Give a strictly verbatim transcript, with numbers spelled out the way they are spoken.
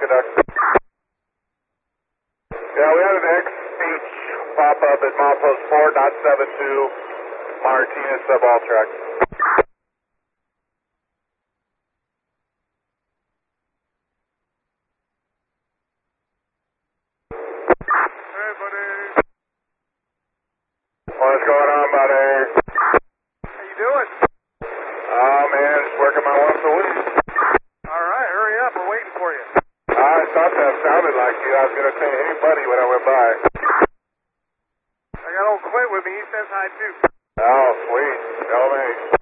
Duck. Yeah, we had an X H pop up at milepost four dot seven two Martinez sub-all track. Hey, buddy. What's going on, buddy? How you doing? Oh, man, just working my once a week. All right, hurry up. We're waiting for you. I thought that sounded like you. I was going to say, hey, buddy, when I went by. I got old Clint with me. He says hi, too. Oh, sweet. Tell me.